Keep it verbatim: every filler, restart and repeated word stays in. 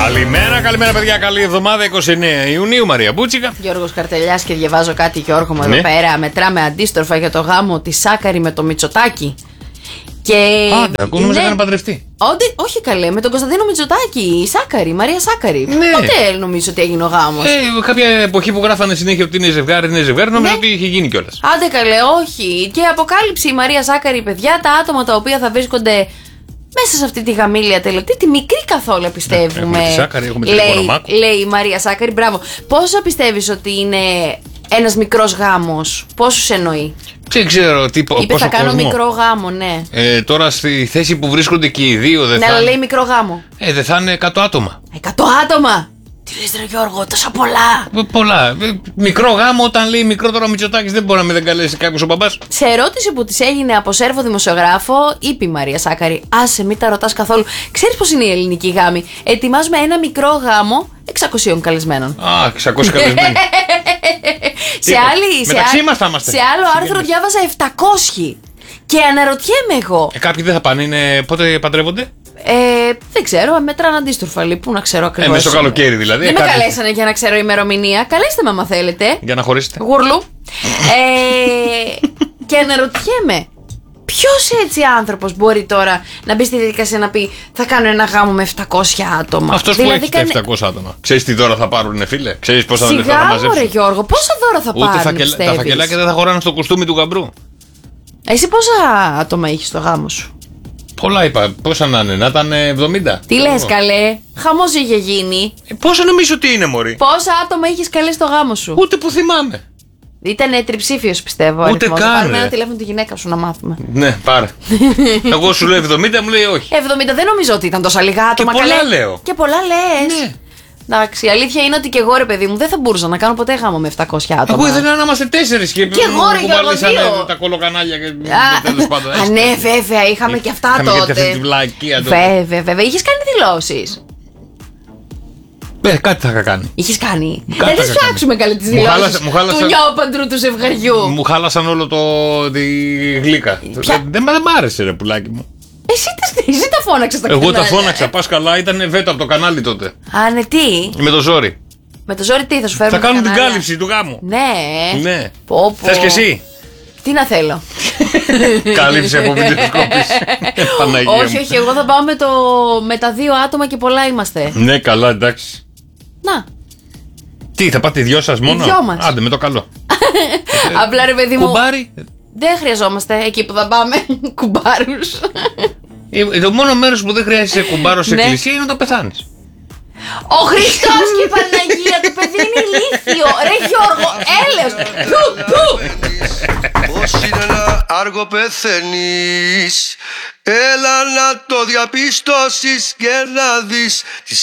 Καλημέρα, καλημέρα παιδιά, καλή εβδομάδα, είκοσι εννέα Ιουνίου, Μαρία Μπούτσικα. Γιώργος Καρτελιάς και διαβάζω κάτι, Γιώργο μου, Ναι. εδώ πέρα. Μετράμε αντίστροφα για το γάμο τη Σάκαρη με το Μητσοτάκη. Και. Άντε, ακούω, νόμιζα έκανε παντρευτεί. Ότι, όχι καλέ, με τον Κωνσταντίνο Μητσοτάκη, η Σάκαρη, η Μαρία Σάκαρη. Ναι. Ποτέ νομίζω ότι έγινε ο γάμος. Ε, κάποια εποχή που γράφανε συνέχεια ότι είναι ζευγάρι, είναι ζευγάρι, νόμιζα Ναι. ότι είχε γίνει κιόλας. Άντε καλέ, όχι. Και αποκάλυψε η Μαρία Σάκαρη, παιδιά, τα άτομα τα οποία θα βρίσκονται μέσα σε αυτή τη γαμήλια τελετή, τη μικρή καθόλου πιστεύουμε. Έχουμε τη Σάκαρη, έχουμε τη λέει, Γονομάκο. λέει η Μαρία Σάκαρη, μπράβο. Πόσο πιστεύεις ότι είναι ένας μικρός γάμος, πόσους εννοεί? Δεν ξέρω τι, Είπε πόσο θα κάνω κόσμο. μικρό γάμο, ναι. Ε, τώρα στη θέση που βρίσκονται και οι δύο δεν Ναι, θα. αλλά λέει μικρό γάμο. Ε, δεν θα είναι εκατό άτομα. Εκατό άτομα! Τι λες ρε Γιώργο, τόσα πολλά! Ε, Πολλά. Ε, Μικρό γάμο, όταν λέει μικρό τώρα ο Μητσοτάκης, δεν μπορεί να μην δεν καλέσει κάποιο ο μπαμπάς. Σε ερώτηση που της έγινε από Σέρβο δημοσιογράφο, είπε η Μαρία Σάκαρη: άσε, μην τα ρωτάς καθόλου. Ξέρεις πώς είναι η ελληνική γάμη? Ετοιμάζουμε ένα μικρό γάμο εξακοσίων καλεσμένων. Α, εξακόσιοι καλεσμένοι. σε, Τίποτα. άλλη, σε, Μεταξύ α- μας θα είμαστε. σε άλλο άρθρο διάβαζα επτακόσιοι. Και αναρωτιέμαι εγώ. Ε, κάποιοι δεν θα πάνε, είναι... πότε παντρεύονται. Ε, δεν ξέρω, μετράνε αντίστροφα λοιπόν, πού να ξέρω ακριβώς. Ε, μες στο καλοκαίρι δηλαδή. Δεν ε, με κάτι- καλέσανε για να ξέρω ημερομηνία. Καλέστε με άμα θέλετε. Για να χωρίσετε. Γουρλού. ε, και αναρωτιέμαι, ποιος έτσι άνθρωπος μπορεί τώρα να μπει στη διαδικασία να πει θα κάνω ένα γάμο με επτακόσια άτομα? Αυτός που Δηλαδή, έχει τα κάνε- επτακόσια άτομα. Ξέρεις τι δώρα θα πάρουν, φίλε. Ξέρεις πόσα λεφτά θα Σιγά μαζέψουν. μωρέ Γιώργο, πόσα δώρα θα Ούτε πάρουν, φακελ... τα πιστεύεις? φακελάκια δεν θα χωράνε στο κουστούμι του γαμπρού. Εσύ πόσα άτομα είχες στο γάμο σου? Πολλά είπα. Πόσα να είναι, να ήταν εβδομήντα. Τι λες καλέ, χαμός είχε γίνει. Ε, πόσα νομίζω ότι είναι, μωρή. Πόσα άτομα είχες καλέσει στο γάμο σου? Ούτε που θυμάμαι. Ήτανε τριψήφιος πιστεύω. Ούτε αριθμός. καν, Θα πάρουμε ρε. ένα τηλέφωνο τη γυναίκα σου να μάθουμε. Ναι, πάρε. Εγώ σου λέω εβδομήντα, μου λέει όχι. εβδομήντα δεν νομίζω ότι ήταν τόσα λίγα άτομα. πολλά καλέ. λέω. Και πολλά λες. Ναι. Εντάξει, η αλήθεια είναι ότι και εγώ ρε παιδί μου δεν θα μπορούσα να κάνω ποτέ γάμο με επτακόσια άτομα. Εγώ ήθελα να είμαστε τέσσερις και, Και εγώ, ρε, μου Γιώργο, κουβαλήσανε δύο. τα κολοκανάλια και Α, τέλος πάντων. α, ναι, βέβαια, είχαμε και αυτά Είχαμε και αυτή τότε. τη βλακεία τότε. Βέβαια, βέβαια. Είχες κάνει δηλώσεις? Ε, κάτι θα είχα κάνει. Είχες κάνει. Κάτι Δεν θα τις κάνω. φτιάξουμε καλή τις Μου δηλώσεις χάλασε- μου χάλασε- του νιάοπαντρου του ζευγαριού. Μου χάλασαν όλο το. τη γλύκα. Ποια- Δεν, δεν μ' άρεσε, ρε πουλάκι μου. Εσύ, τα- εσύ τα φώναξες τα Εγώ τα κανάλια. φώναξα, πας καλά, ήταν βέτο από το κανάλι τότε. Α, ναι, τι. Με το ζόρι. Με το ζόρι τι θα σου φέρουμε? Θα κάνουν τα την κανάλια? κάλυψη του γάμου. Ναι. Ναι. Πω, πω. Θες και εσύ. Τι να θέλω. Κάλυψη από βιντεοσκόπηση. Παναγία όχι, μου. όχι, εγώ θα πάω με, το, με τα δύο άτομα και πολλά είμαστε. Ναι, καλά, εντάξει. Να. Τι, θα πάτε οι δυο σας μόνο? δυο μας. Άντε, με το καλό. Απλά ρε παιδί μου. Κουμπάρι. Δεν χρειαζόμαστε εκεί που θα πάμε κουμπάρους. Ε, Το μόνο μέρος που δεν χρειάζεσαι κουμπάρο σε Ναι. εκκλησία είναι να το πεθάνεις. Ο Χριστός και η Παναγία, το παιδί είναι ηλίθιο. Ρε Γιώργο, έλεος. Του, του. Πώς είναι να άργο πεθαίνεις? Έλα να το διαπιστώσεις και να δεις τις